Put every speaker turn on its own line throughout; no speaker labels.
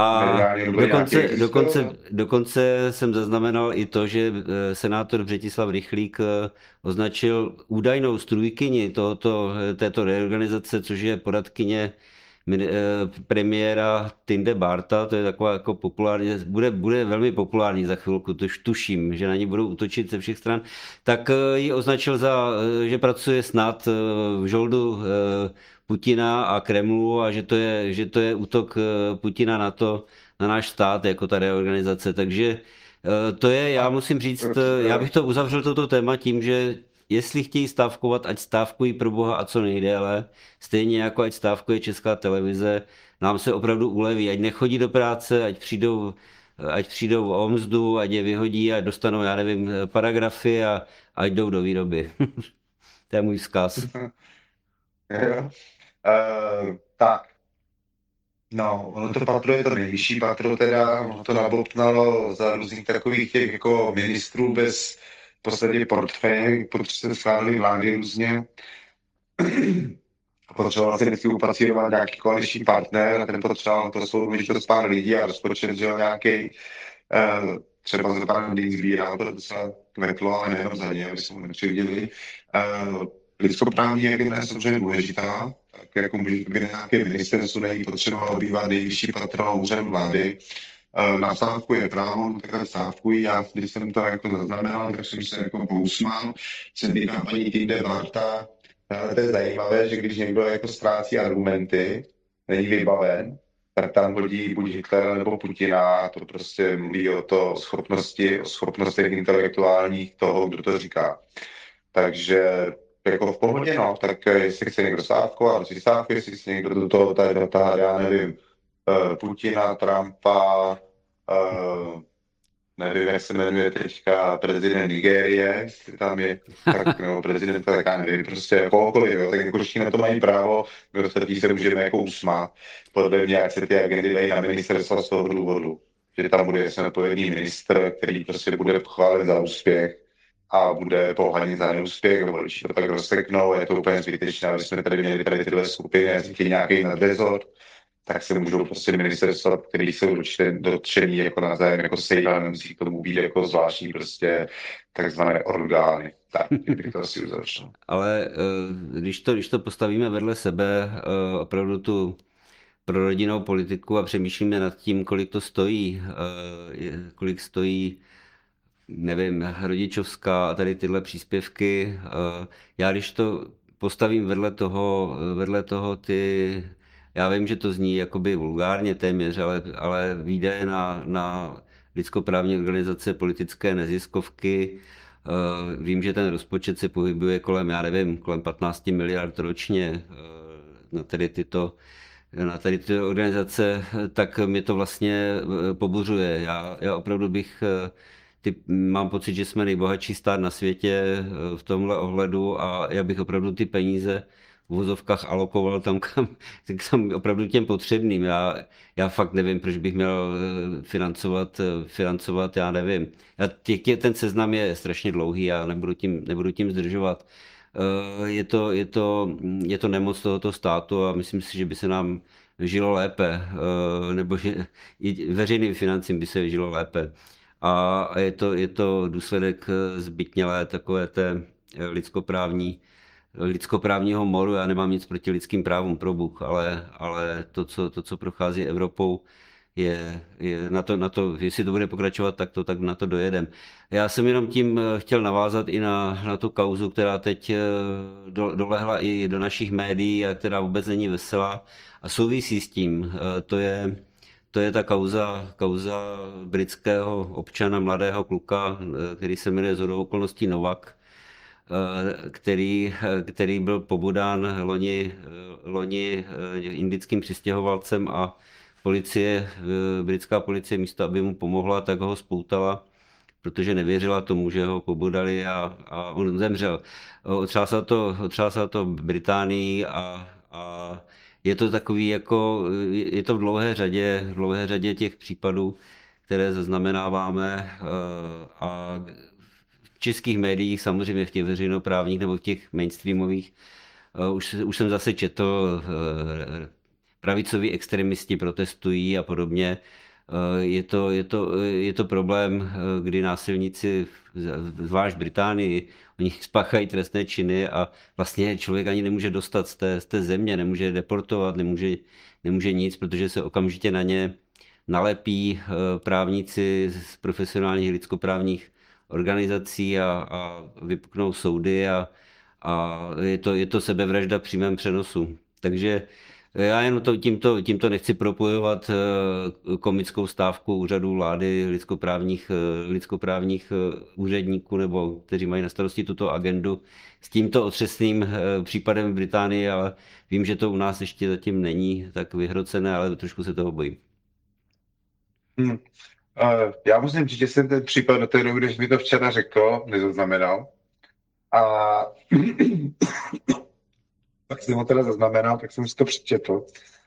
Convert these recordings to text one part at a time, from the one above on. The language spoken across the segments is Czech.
A
mediálně vůbec nějaký existoval?
dokonce jsem zaznamenal i to, že senátor Břetislav Rychlík označil údajnou strůjkyni této reorganizace, což je poradkyně premiéra Tinde Barta, to je taková jako populární, bude velmi populární za chvilku, to tuším, že na ní budou útočit ze všech stran, tak ji označil že pracuje snad v žoldu Putina a Kremlu a že to je útok Putina na náš stát, jako ta reorganizace. Takže to je, já
A
musím říct, já
protože
bych to uzavřel toto téma tím, že jestli chtějí stávkovat, ať stávkují pro boha a co nejdéle, stejně jako ať stávkuje Česká televize, nám se opravdu uleví, ať nechodí do práce, ať přijdou o mzdu, ať je vyhodí a dostanou, já nevím, paragrafy a ať jdou do výroby. To je můj vzkaz.
jo. Tak, no, ono to patro je to nejvyšší patro, teda, ono to nabobtnalo za různých takových těch jako ministrů bez v podstatě portfeje, protože se schválili vlády různě. A potřeboval si vždycky upacírovat nějaký koaliční partner a ten potřeboval to svou důležitost pár lidí a rozpočet, že jo, nějaký třeba za pár lidí sbíral, to docela kvetlo, ale nejenom za ně, aby se mu nepřividěli. Lidskoprávní agenda je samozřejmě důležitá, tak jako by nějaké ministerstvo není potřebovalo bývat nejvyšší patron úřadu vlády. Na stávku je právo, takhle stávkují. Já, když jsem to jako zaznamenal, tak jsem se jako pousmál. Se týká paní Tinde Barta, ale to je zajímavé, že když někdo jako ztrácí argumenty, není vybaven, tak tam hodí buď Hitlera nebo Putina, to prostě mluví o schopnostech intelektuálních toho, kdo to říká. Takže jako v pohodě, no, tak jestli chce někdo stávkovat, si stávky, jestli chce někdo do toho tady dotáhat, já nevím, Putina, Trumpa, nevím, jak se jmenuje teďka prezident Nigérie, jestli tam je, tak, nebo prezident, tak já nevím, prostě kohokoliv, jo, tak jako na to mají právo, my ostatní se můžeme jako usmát. Podle mě, jak se ty agendy dají na ministerstva z toho důvodu, že tam bude jasně odpovědný ministr, který prostě bude pochválen za úspěch a bude pohanit za neúspěch, voliči to tak rozseknou, je to úplně zbytečné, aby jsme tady měli tady tyhle skupiny, jestli nějaký nadrezort, tak se můžou prostě ministerstva, který jsou dotčený jako navzájem jako sejít, nemusí k tomu být jako zvláštní prostě takzvané orgány. Tak, bych to asi uzavřel.
Ale když to postavíme vedle sebe, opravdu tu prorodinnou politiku a přemýšlíme nad tím, kolik to stojí, kolik stojí, nevím, rodičovská a tady tyhle příspěvky. Já když to postavím vedle toho já vím, že to zní jakoby vulgárně téměř, ale výdaje na lidskoprávní organizace, politické neziskovky, vím, že ten rozpočet se pohybuje já nevím, kolem 15 miliard ročně na tady ty organizace, tak mě to vlastně pobuřuje. Já opravdu mám pocit, že jsme nejbohatší stát na světě v tomhle ohledu a já bych opravdu ty peníze v vozovkách alokoval tam opravdu těm potřebným. Já fakt nevím, proč bych měl financovat, já nevím. Ten seznam je strašně dlouhý, já nebudu tím zdržovat. Je to nemoc tohoto státu a myslím si, že by se nám žilo lépe, nebo že i veřejným financím by se žilo lépe. A je to důsledek zbytnělé takové té lidskoprávního moru. Já nemám nic proti lidským právům, pro Bůh, ale to, co prochází Evropou, je na to, jestli to bude pokračovat, tak na to dojedem. Já jsem jenom tím chtěl navázat i na tu kauzu, která teď dolehla i do našich médií a která vůbec není veselá a souvisí s tím. To je ta kauza britského občana, mladého kluka, který se jmenuje shodou okolností Novak, který byl pobudán loni indickým přistěhovalcem a britská policie místo, aby mu pomohla, tak ho spoutala, protože nevěřila tomu, že ho pobudali a on zemřel. Otřásal to Británii a je to takový jako, je to v dlouhé řadě těch případů, které zaznamenáváme a v českých médiích, samozřejmě v těch veřejnoprávních nebo v těch mainstreamových, už jsem zase četl pravicoví extremisti protestují a podobně. Je to problém, kdy násilníci, zvlášť v Británii, oni spáchají trestné činy a vlastně člověk ani nemůže dostat z té země, nemůže deportovat, nemůže nic, protože se okamžitě na ně nalepí právníci z profesionálních lidskoprávních organizací a vypuknou soudy a je to sebevražda v přímém přenosu. Takže já jen tímto nechci propojovat komickou stávku úřadů vlády, lidskoprávních úředníků, nebo kteří mají na starosti tuto agendu, s tímto otřesným případem v Británii, ale vím, že to u nás ještě zatím není tak vyhrocené, ale trošku se toho bojím.
Hmm. Já musím říct, že jsem ten případ do té doby, když mi to včera řekl, nezaznamenal. A pak jsem ho teda zaznamenal, tak jsem si to přečetl.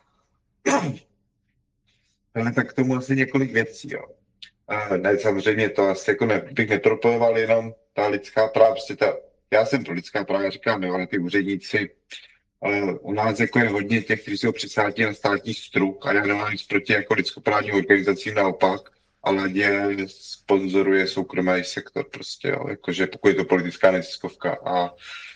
Ale tak k tomu asi několik věcí, jo. Ne, samozřejmě to asi jako bych nepropojoval jenom ta lidská práva, prostě já jsem pro lidská práva, říkám, jo, ale ty úředníci, ale u nás jako je hodně těch, kteří jsou přisátí na státní struk a já nemám nic proti jako lidskoprávním organizacím, naopak, ale je sponzoruje soukromý sektor prostě, jo, jakože pokud je to politická neziskovka a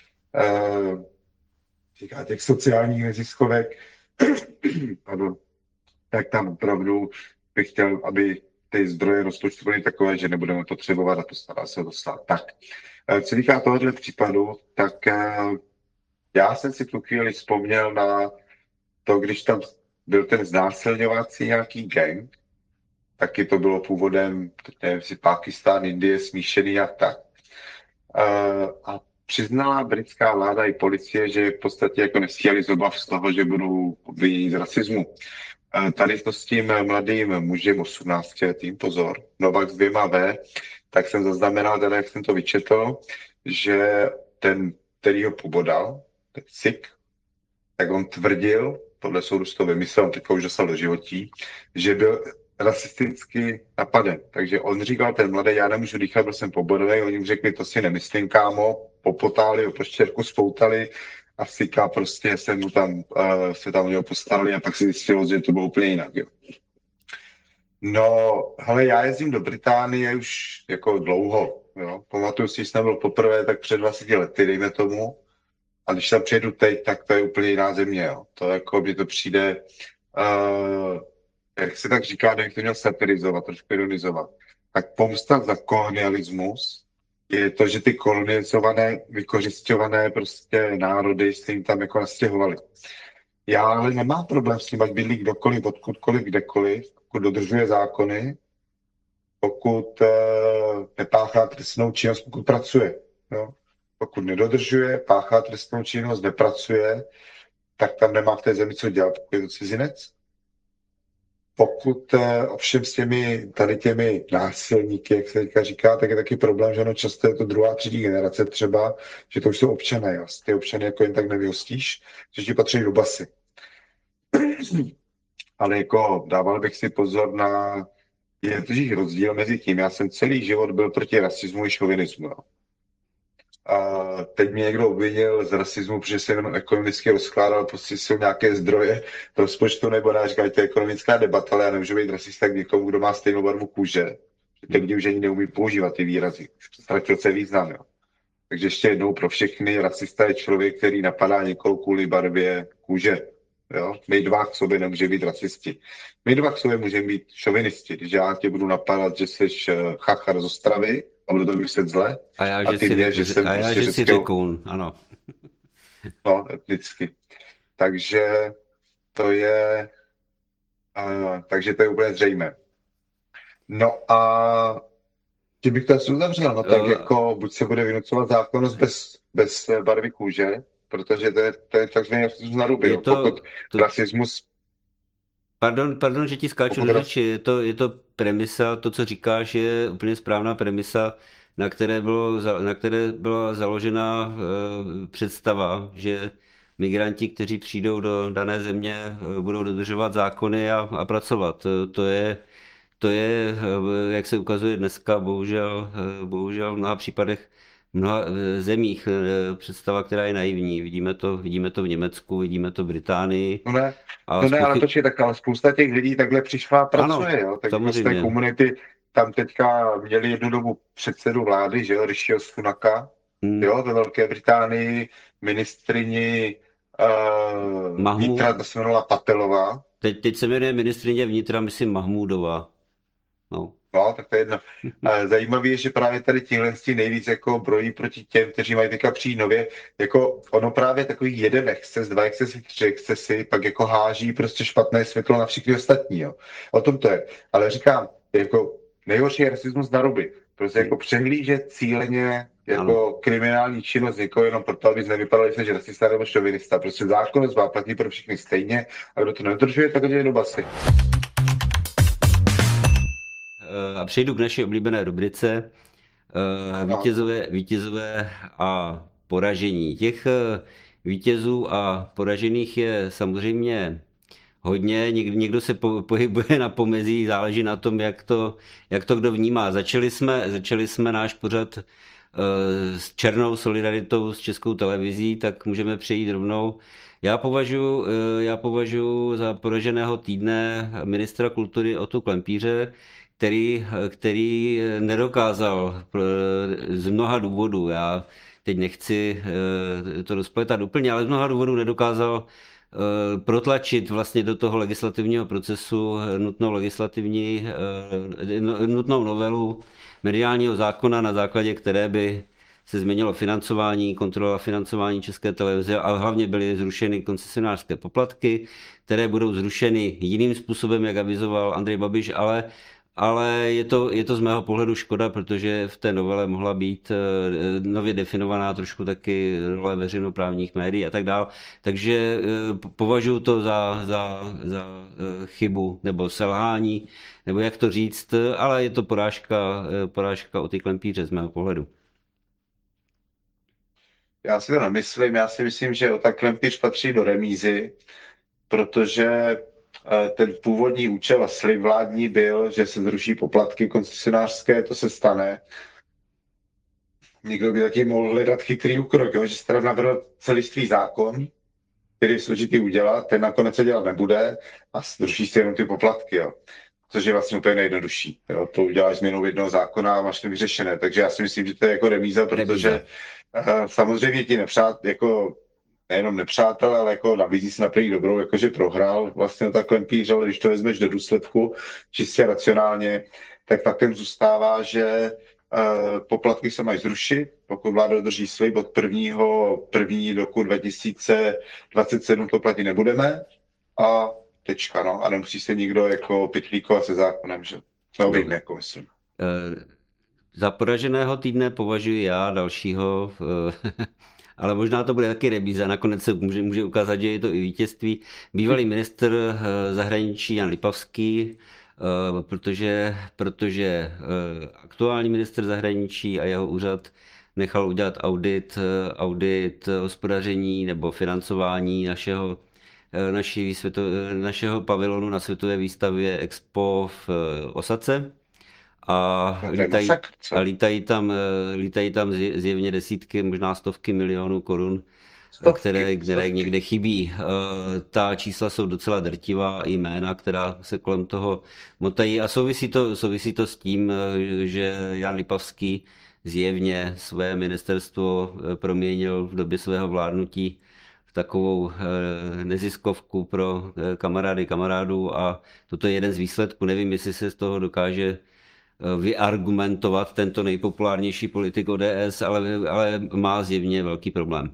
říká těch sociálních neziskovek, pardon, tak tam opravdu bych chtěl, aby ty zdroje rozpočtu byly takové, že nebudeme potřebovat a postará se o to stát. Tak, co týká tohoto případu, tak já jsem si tu chvíli vzpomněl na to, když tam byl ten znásilňovací nějaký gang, taky to bylo původem, nevím si, Pákistán, Indie, smíšený a tak. A přiznala britská vláda i policie, že v podstatě jako nestíhali z obav z toho, že budou obviněni z rasismu. Tady to s tím mladým mužem 18 letým, pozor, Novak s 2 V, tak jsem zaznamenal, teda jak jsem to vyčetl, že ten, který ho pobodal, ten Sik, tak on tvrdil, podle soudu to vymyslel, on teďka už dostal do životí, že byl rasisticky napaden. Takže on říkal, ten mladý, já nemůžu dýchat, byl jsem pobodaný, oni mu řekli, to si nemyslím, kámo, popotáli ho po štěrku, spoutali a Sika prostě se tam o něho postarali a pak si zjistilo, že to bylo úplně jinak. Jo. No, hele, já jezdím do Británie už jako dlouho, jo. Pamatuju si, že jsem byl poprvé tak před 20 lety, dejme tomu. A když tam přijedu teď, tak to je úplně jiná země, jo. To jako, mně to přijde, jak se tak říká, nevím, to měl satirizovat, trošku ironizovat. Tak pomsta za kolonialismus je to, že ty kolonizované, vykořisťované prostě národy se jim tam jako nastěhovali. Já ale nemám problém s tím, ať bydlí kdokoliv, odkudkoliv, kdekoliv, pokud dodržuje zákony, pokud nepáchá trestnou činnost, pokud pracuje. Jo. Pokud nedodržuje, páchá trestnou činnost, nepracuje, tak tam nemá v té zemi co dělat, pokud je to cizinec. Pokud ovšem s těmi násilníky, jak se teďka říká, tak je taky problém, že ono často je to druhá, třetí generace třeba, že to už jsou občané, jo. Ty občany jako jen tak nevyhostíš, že ti patří do basy. Ale jako dával bych si pozor je totiž rozdíl mezi tím. Já jsem celý život byl proti rasismu i šovinismu. Jo. A teď mě někdo obvinil z rasismu, protože jsem jenom ekonomicky rozkládal, prostě jsou nějaké zdroje rozpočtu nebo ne, říkají, to je ekonomická debata, ale já nemůžu být rasista k někomu, kdo má stejnou barvu kůže. Teď lidi už ani neumí používat ty výrazy. Ztratil se význam, jo. Takže ještě jednou pro všechny, rasista je člověk, který napadá někoho kvůli barvě kůže. Jo? My dva k sobě nemůže být rasisti. My dva k sobě můžeme být šovinisti. Když já tě budu napadat, že jsi chachar z Ostravy a budu to myslet zle,
A já,
a ty mě, že jsem prostě
že jsi řekoun, ano.
No, etnicky. Takže to je úplně zřejmé. No a tím bych to asi uzavřel, no tak jako buď se bude vynucovat zákonnost bez barvy kůže, protože to je takzvaný rasismus na ruby. Pokud rasismus...
Pardon, že ti skáču do řeči. Je to premisa, to, co říkáš, je úplně správná premisa, na které byla založena představa, že migranti, kteří přijdou do dané země, budou dodržovat zákony a pracovat. To je, jak se ukazuje dneska, bohužel v mnoha případech mnoha zemích představa, která je naivní. Vidíme to v Německu, vidíme to v Británii
No ne,
a
no ne, ale počkej, tak ale spousta těch lidí takhle přišla a
ano,
pracuje, jo. Tak jako z té
samozřejmě.
komunity tam teďka měli jednu dobu předsedu vlády, že jo, Rishiho Sunaka,
Hmm.
jo, ve Velké Británii, ministrini vnitra,
Mahmud,
ta se jmenovala Patelová.
teď se jmenuje ministryně vnitra, myslím Mahmudová. No.
No, tak to je jedno. Zajímavé je, že právě tady tihle nejvíc jako brojí proti těm, kteří mají teďka přijít nově. Jako ono právě takový jeden exces, dva excesy, tři excesy, pak jako háží prostě špatné světlo na všechny ostatní. Jo. O tom to je. Ale říkám, jako nejhorší je rasismus na ruby. Prostě jako přehlížet cíleně
Ano.
jako kriminální činnost někoho jenom proto, aby nevypadali se, že rasista nebo šovinista. Prostě zákon platí pro všechny stejně a kdo to nedodržuje, tak je do basy.
A přejdu k naší oblíbené rubrice
No.
vítězové a poražení. Těch vítězů a poražených je samozřejmě hodně. Někdo se pohybuje na pomezí, záleží na tom, jak to kdo vnímá. Začali jsme náš pořad s černou solidaritou s Českou televizí, tak můžeme přejít rovnou. Já považuji za poraženého týdne ministra kultury Otu Klempíře, který nedokázal z mnoha důvodů, já teď nechci to rozpletat úplně, ale z mnoha důvodů nedokázal protlačit vlastně do toho legislativního procesu nutnou novelu mediálního zákona, na základě které by se změnilo financování, kontrola financování České televize, ale hlavně byly zrušeny koncesionářské poplatky, které budou zrušeny jiným způsobem, jak avizoval Andrej Babiš, ale je to z mého pohledu škoda, protože v té novele mohla být nově definovaná trošku taky role veřejnoprávních médií a tak dále. Takže považuji to za chybu nebo selhání, nebo jak to říct, ale je to porážka Oty Klempíře z mého pohledu.
Já si to nemyslím, já si myslím, že Ota Klempíř patří do remízy, protože ten původní účel a slib vládní byl, že se zruší poplatky koncesionářské, to se stane. Někdo by taky mohl hledat chytrý úkrok, jo, že se teda navrhl celistvý zákon, který je složitý udělat, ten nakonec se dělat nebude a zruší se jenom ty poplatky, jo. Což je vlastně úplně nejjednodušší. Jo. To uděláš změnou jednoho zákona a máš to vyřešené. Takže já si myslím, že to je jako remíza, protože samozřejmě ti jako nejenom nepřátel, ale jako nabízí se na první dobrou, jakože prohrál vlastně tak Klempíř, ale když to vezmeš do důsledku čistě racionálně, tak faktem zůstává, že poplatky se mají zrušit, pokud vláda dodrží slib od 1. roku 2027 to platit nebudeme a tečka, no. A nemusí se nikdo jako pytlíkovat se zákonem, že? No, vím, jako myslím.
Za poraženého týdne považuji já dalšího, ale možná to bude taky remíza, nakonec se může ukázat, že je to i vítězství. Bývalý ministr zahraničí Jan Lipavský, protože aktuální ministr zahraničí a jeho úřad nechal udělat audit hospodaření nebo financování našeho pavilonu na světové výstavě Expo v Osace. A lítají tam zjevně desítky, možná stovky milionů korun, které někde chybí. Ta čísla jsou docela drtivá, i jména, která se kolem toho motají a souvisí to s tím, že Jan Lipavský zjevně své ministerstvo proměnil v době svého vládnutí v takovou neziskovku pro kamarádů a toto je jeden z výsledků. Nevím, jestli se z toho dokáže vyargumentovat tento nejpopulárnější politik ODS, ale má zjevně velký problém.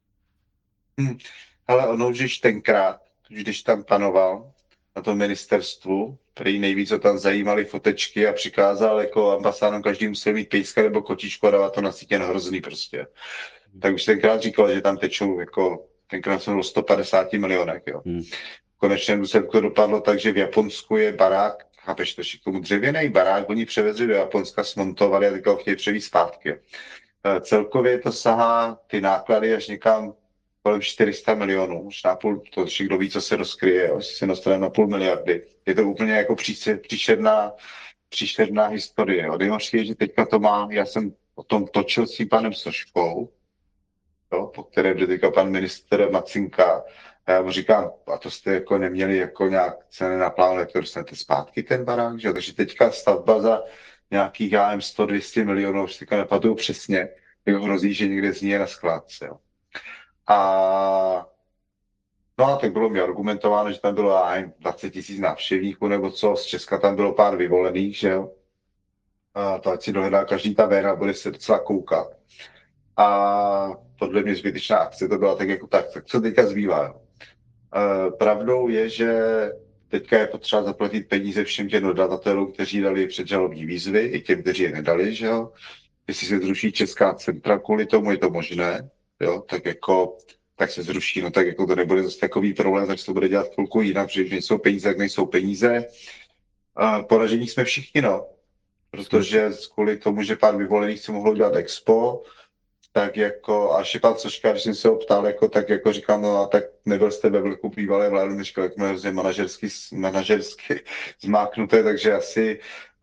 Ale ono už tenkrát, když tam panoval na tom ministerstvu, který nejvíc ho tam zajímaly fotečky a přikázal jako ambasádům každý musel mít pejska nebo kočičku a dávat to na sítě hrozný prostě. Tak už tenkrát říkal, že tam tečou jako, tenkrát jsem byl 150 milionech, jo. V konečném důsledku to dopadlo tak, že v Japonsku je barák, chápeš to, k tomu dřevěný barák, oni převezli do Japonska, smontovali a teďka ho chtějí převízt zpátky. Celkově to sahá ty náklady až někam kolem 400 milionů, už na půl, to kdo ví, co se rozkryje, až se dostaneme na 0,5 miliardy. Je to úplně jako příšerná historie. Nejhorší je, že teďka to má, já jsem o tom točil s tím panem Soškou, jo, po kterém jde teďka pan ministr Macinka. A já mu říkám, a to jste jako neměli jako nějak se nenaplánovali, jak to dostanete zpátky ten barák, že jo? Takže teďka stavba za nějakých, já nevím, 100-200 milionů, už teďka nepamatuju přesně, jak hrozí, že někde zní na skládce, jo. A no a tak bylo mi argumentováno, že tam bylo já nevím, 20 000 návštěvníků nebo co, z Česka tam bylo pár vyvolených, že jo. A to ať si dohledá každý ta véna, bude se docela koukat. A podle mě zbytečná akce to byla tak jako tak co teďka zbývá, jo. Pravdou je, že teďka je potřeba zaplatit peníze všem těm dodavatelům, kteří dali předžalobní výzvy, i těm, kteří je nedali, že jo. Jestli se zruší Česká centra kvůli tomu, je to možné, jo, tak jako, tak se zruší, no tak jako to nebude zase takový problém, tak se to bude dělat chvilku jinak, protože když nejsou peníze, tak nejsou peníze. Poražení jsme všichni, no, protože kvůli tomu, že pár vyvolených si mohlo dělat expo, tak jako, a ještě pan Soška, když jsem se ho ptal, jako, tak jako říkám, no a tak nebyl jste ve vleku bývalé vlády, mi říkal, jak jsme hrozně manažersky zmáknuté, takže asi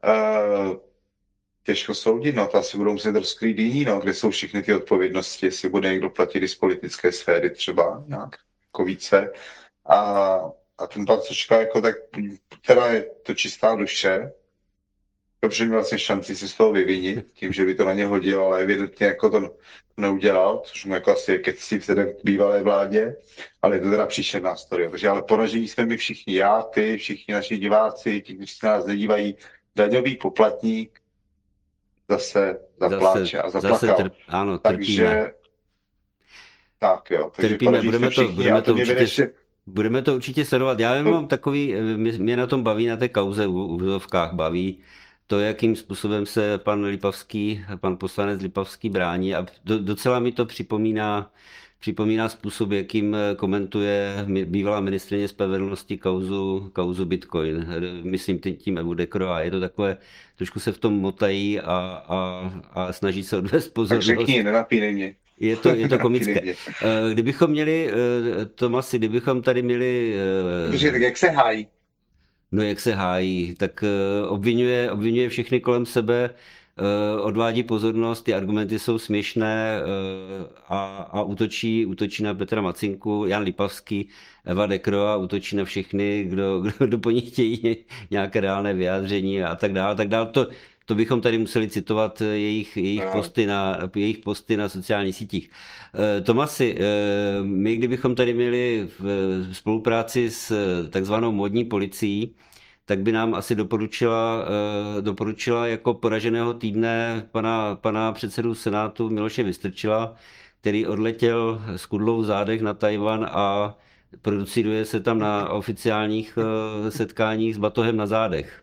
těžko soudit, no, to asi budou muset rozkrýt jiní, no, kde jsou všechny ty odpovědnosti, jestli bude někdo platit i z politické sféry třeba nějak jako více. A, a ten pan Soška, jako tak, teda je to čistá duše, dobře měl vlastně šanci si z toho vyvinit, tím, že by to na ně hodil, ale evidentně jako to neudělal, což mu jako asi je keci vzhledem k bývalé vládě, ale je to teda příšerná story. Takže ale poražení jsme my všichni, já, ty, všichni naši diváci, ti, kteří se nás nedívají, daňový poplatník zase zapláče a zaplakal.
Ano,
takže
trpíme.
tak jo, takže
Trpíme,
jsme všichni a to mě vede ještě...
budeme to určitě sledovat. Já jen mám takový, mě na tom baví, na té kauze v uvozovkách baví to, jakým způsobem se pan poslanec Lipavský brání a docela mi to připomíná způsob, jakým komentuje bývalá ministryně spravedlnosti kauzu Bitcoin. Myslím tím Evu Dekro a je to takové, trošku se v tom motají a snaží se odvést pozornost.
Tak řekni, nenapínej mě.
Je to komické. Kdybychom měli, Tomasi, kdybychom tady měli...
Dobře, tak jak se hájí?
No jak se hájí, tak obvinuje všechny kolem sebe, odvádí pozornost, ty argumenty jsou směšné a útočí na Petra Macinku, Jan Lipavský, Eva Dekroa, útočí na všechny, kdo po ní chtějí nějaké reálné vyjádření a tak dále, tak dále. To bychom tady museli citovat jejich posty na sociálních sítích. Tomasi, my kdybychom tady měli v spolupráci s takzvanou modní policií, tak by nám asi doporučila jako poraženého týdne pana předsedu Senátu Miloše Vystrčila, který odletěl s kudlou v zádech na Tajvan a producuje se tam na oficiálních setkáních s batohem na zádech.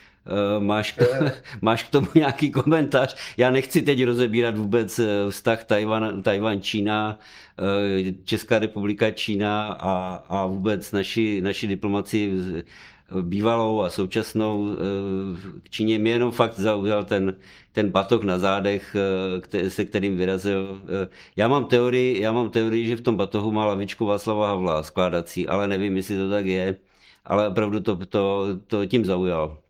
Máš k tomu nějaký komentář? Já nechci teď rozebírat vůbec vztah Tajvan-Čína, Česká republika, Čína a vůbec naši diplomaci bývalou a současnou k Číně. Mě jenom fakt zaujal ten batoh na zádech, se kterým vyrazil. Já mám teorii, že v tom batohu má lavičku Václava Havla skládací, ale nevím, jestli to tak je, ale opravdu to tím zaujal.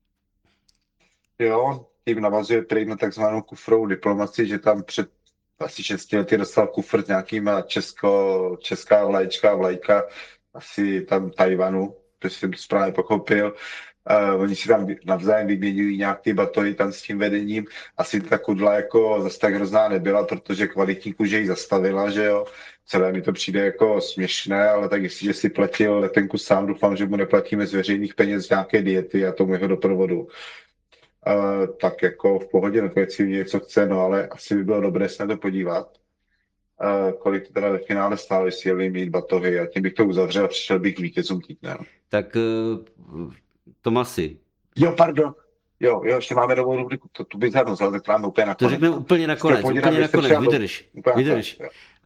Jo, tím navazuje prý na takzvanou kufrovou diplomaci, že tam před asi 6 lety dostal kufr s nějakýma česká vlajka, asi tam Tajvanu, protože jsem to správně pochopil. Oni si tam navzájem vyměňují nějak ty batohy tam s tím vedením. Asi ta kudla jako zase tak hrozná nebyla, protože kvalitní kůže ji zastavila, že jo. Celé mi to přijde jako směšné, ale tak jestliže si platil letenku sám, doufám, že mu neplatíme z veřejných peněz nějaké diety a tomu jeho doprovodu. Tak jako v pohodě, nakonec si něco chce, no ale asi by bylo dobré se na to podívat. Kolik to teda ve finále stálo, jestli jeli mít batohy a tím bych to uzavřel a přišel bych k vítězům týdne. No.
Tak Tomasi.
Jo, pardon. Jo, ještě máme novou rubriku, to by zahrnul, tak máme úplně nakonec.
To řekneme úplně nakonec, vydrž.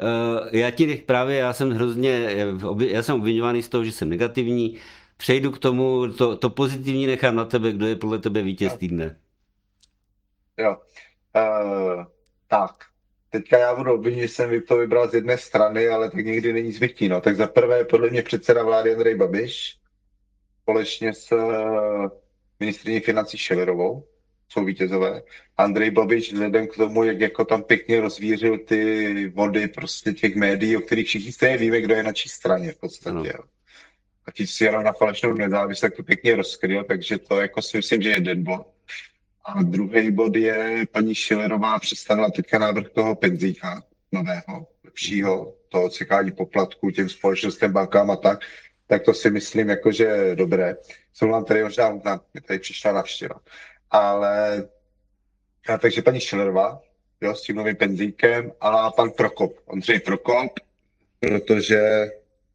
Já jsem obviňovaný z toho, že jsem negativní. Přejdu k tomu, to pozitivní nechám na tebe, kdo je podle tebe vítěz týdne.
Jo, tak. Teďka já budu obvinit, že jsem to vybral z jedné strany, ale tak někdy není zvyklý. No. Tak za prvé podle mě předseda vlády Andrej Babiš, společně s ministryní financí Schillerovou. jsou vítězové. Andrej Babiš vzhledem k tomu, jak jako tam pěkně rozvířil ty vody prostě těch médií, o kterých všichni stejně víme, kdo je na čí straně v podstatě.
Ano.
Jo. A ti si jenom na falešnou nezávislost, tak to pěkně rozkryl, takže to jako si myslím, že je jeden bod. A druhý bod je, paní Schillerová představila teďka návrh toho penzíka nového, lepšího, toho cekání poplatků těm společnostem, bankám a tak to si myslím, jako, že je dobré. Jsou vám tady možná, tady přišla návštěva. Ale takže paní Schillerová, jo, s tím novým penzíkem a pan Prokop, Ondřej Prokop, protože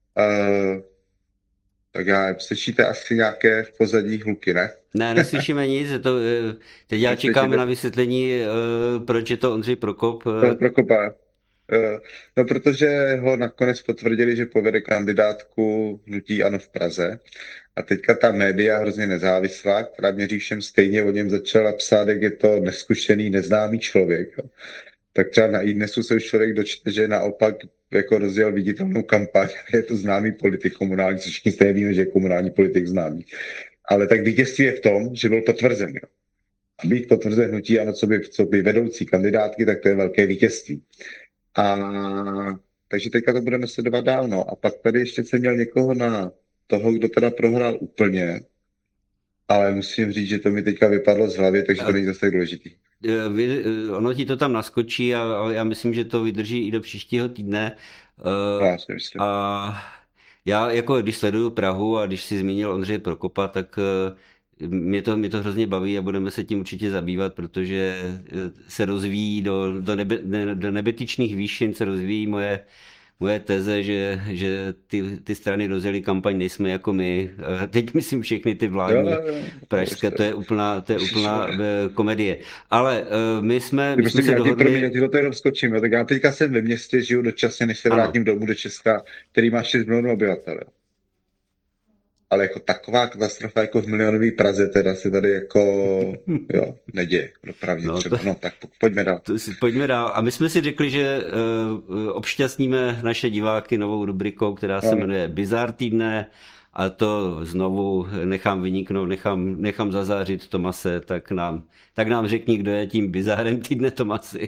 tak já slyšíte asi nějaké v pozadí hluky, ne?
Ne, neslyšíme nic, teď já čekáme na vysvětlení, proč je to Ondřej Prokop.
Prokopa. No, protože ho nakonec potvrdili, že povede kandidátku hnutí ANO v Praze. A teďka ta média hrozně nezávislá, která měří všem stejně, o něm začala psát, jak je to neskušený, neznámý člověk. Jo. Tak třeba na iDnesu se už člověk dočte, že naopak jako rozjel viditelnou kampaň, je to známý politik komunální, což všichni stejně víme, že je komunální politik známý. Ale tak vítězství je v tom, že byl potvrzen. Jo. A být potvrzen hnutí ANO, co by vedoucí kandidátky, tak to je velké vítězství. A takže teďka to budeme sledovat dál. No. A pak tady ještě jsem měl někoho na toho, kdo teda prohrál úplně, ale musím říct, že to mi teďka vypadlo z hlavy, takže to není zase tak důležitý.
Ono ti to tam naskočí a já myslím, že to vydrží i do příštího týdne.
Já si myslím.
A já jako když sleduju Prahu a když si zmínil Ondřeje Prokopa, tak mě to hrozně baví a budeme se tím určitě zabývat, protože se rozvíjí do nebetyčných výšin, se rozvíjí moje teze, že ty strany rozjeli kampaň Nejsme jako my. Teď myslím všechny ty vládní pražské, to je úplná komedie. Ale my jsme se dohodli...
Já ti to jenom skočím, tak já teďka jsem ve městě, žiju dočasně, než se vrátím domů do Česka, který má 6 milionů obyvatel. Ale jako taková katastrofa jako v milionové Praze teda se tady jako neděje dopravně třeba. No tak pojďme dál.
Pojďme dál. A my jsme si řekli, že obšťastníme naše diváky novou rubrikou, která se jmenuje Bizár týdne, a to znovu nechám vyniknout, nechám zazářit Tomase, tak nám řekni, kdo je tím bizárem týdne, Tomasi.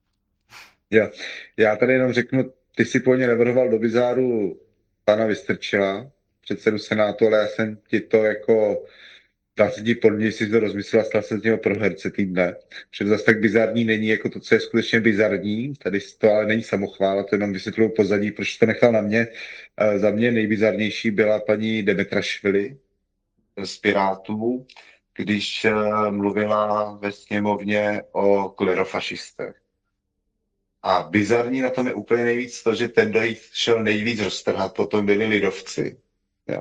Já tady jenom řeknu, ty si původně navrhoval do bizáru pana Vystrčila, předsedu Senátu, ale já jsem ti to jako 20 po dní si to rozmyslel a stal se z něho pro herce týdne. Protože zase tak bizarní není jako to, co je skutečně bizarní. Tady to ale není samochvála, to jenom vysvětluju pozadí, proč to nechal na mě. Za mě nejbizarnější byla paní Demetrašvili z Pirátů, když mluvila ve sněmovně o klerofašistech. A bizarní na tom je úplně nejvíc to, že ten, kdo jí šel nejvíc roztrhat, potom byli lidovci. Jo.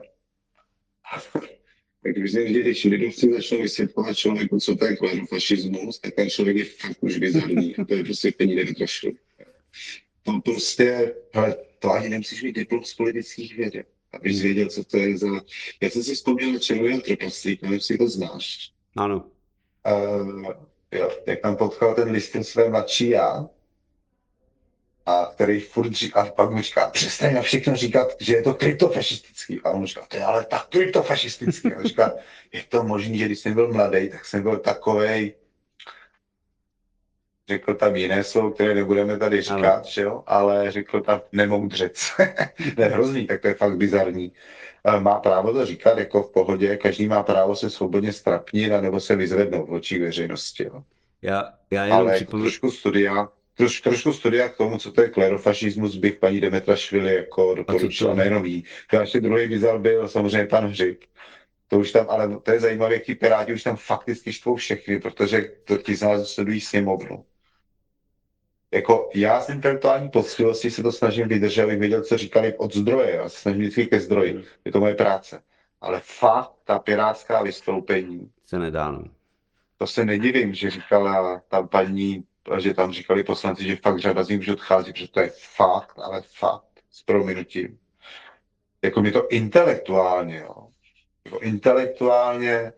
Tak když lidovci začnou vysvětlovat člověku, co to je klerofašismus, tak ten člověk je fakt už bizarní. A to je prostě peníze vytrašil. To prostě, hele, to ani nemusíš mít diplom z politických věd, abys věděl, co to je za... Já jsem si vzpomněl na Červeného trpaslíka, nevím, si to znáš.
Ano.
Jo, jak tam potkal ten listin své mladší já, a který furt říká, a pak mu říká, přestaň na všechno říkat, že je to kryptofašistický. A on říká, to je ale tak kryptofašistický. A on říká, je to možný, že když jsem byl mladý, tak jsem byl takovej, řekl tam jiné slovo, které nebudeme tady říkat, že jo? Ale řekl tam nemoudřec. To je hrozný, tak to je fakt bizarní. Má právo to říkat jako v pohodě, každý má právo se svobodně strapnit a nebo se vyzvednout v očích veřejnosti. Jo?
Já jenom
ale jako trošku studia k tomu, co to je klerofašismus, bych paní Demetrašvili jako doporučila, nejenom jí. Ještě druhý bizar byl samozřejmě pan Hřib. To už tam, ale to je zajímavé, jak ti Piráti už tam fakticky štvou všechny, protože to ti z nás sledují sněmovnu. Jako já z intelektuální poctivosti se to snažím vydržet, abych věděl, co říkali od zdroje. Já se snažím vždycky ke zdroji. Je to moje práce. Ale fakt ta pirátská vystoupení
se nedá, no.
To se nedivím, že říkala tam paní, že tam říkali poslanci, že fakt řada z nich už odchází, protože to je fakt, ale fakt, s prominutím. Jako mě to intelektuálně, jo. Jako intelektuálně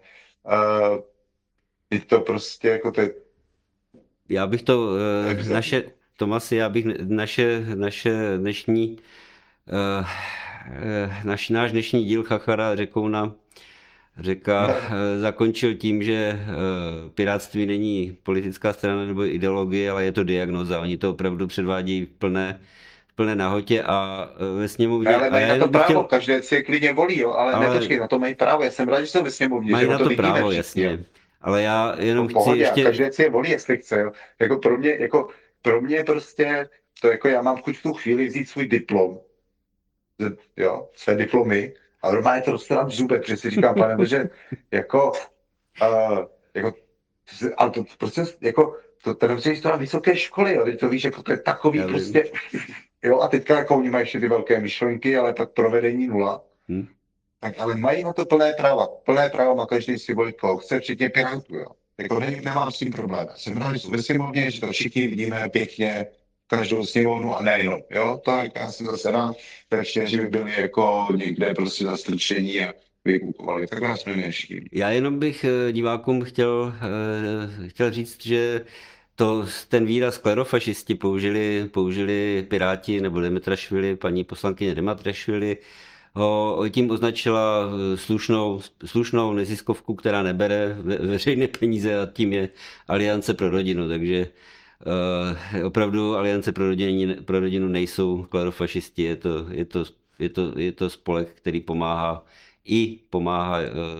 je to prostě jako to je...
Já bych to, Tomasi, naše dnešní, náš dnešní díl Chachara Řekouna Řeka zakončil tím, že pirátství není politická strana nebo ideologie, ale je to diagnoza. Oni to opravdu předvádějí v plné nahotě a ve sněmovně.
Ale
A
mají
já
na to
jenom bych
právo,
chtěl,
každé si je klidně volí, jo, ale ne,
ale
počkej, na to mají právo, já jsem rád, že jsem ve sněmovně,
mají
že o
na
to
to
vidíme
právo,
všichni, jo.
jasně. Ale já
No
jenom
v
chci
pohodě, a
ještě,
každý si je volí, jestli chce, jo. Pro mě prostě, to jako já mám chuť v tu chvíli vzít svůj diplom, jo, své diplomy, a normálně to dostávám v zubech, protože si říkám, pane bože, jako, jako, ale to prostě, jako, to musíš to na vysoké školy, jo, teď to víš, jako to je takový
já vím.
prostě, jo, a teďka jako oni mají ještě ty velké myšlenky, ale tak provedení nula.
Hm?
Tak ale mají na to plné práva má každý si volit, koho chce, včetně Pirátů, jo. Jako nemám s tím problém. Jsem rád, že jsou ve sněmovně, že to všichni vidíme pěkně, každou sněmovnu a nejenom, jo. Tak já jsem zase rád, takže že by byli jako někde prostě zastrčení a vykukovali. Tak nás jsme všichni.
Já jenom bych divákům chtěl říct, že ten výraz klerofašisti použili Piráti nebo Demetrašvili, paní poslankyně Demetrašvili, ho tím označila slušnou neziskovku, která nebere veřejné peníze a tím je Aliance pro rodinu, takže opravdu Aliance pro rodinu nejsou klerofašisti, je to spolek, který pomáhá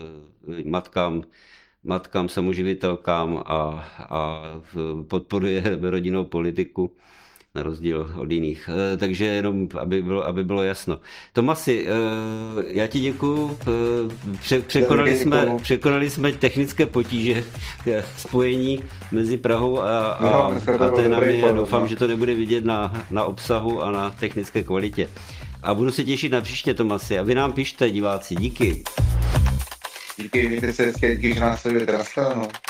matkám samoživitelkám a podporuje rodinnou politiku na rozdíl od jiných. Takže jenom, aby bylo jasno. Tomasi, já ti děkuju. Překonali jsme technické potíže spojení mezi Prahou a Aténami a doufám, že to nebude vidět na obsahu a na technické kvalitě. A budu se těšit na příště, Tomasi. A vy nám pište, diváci. Díky.
Díky, mějte se hezky, díky, že nás sledujete.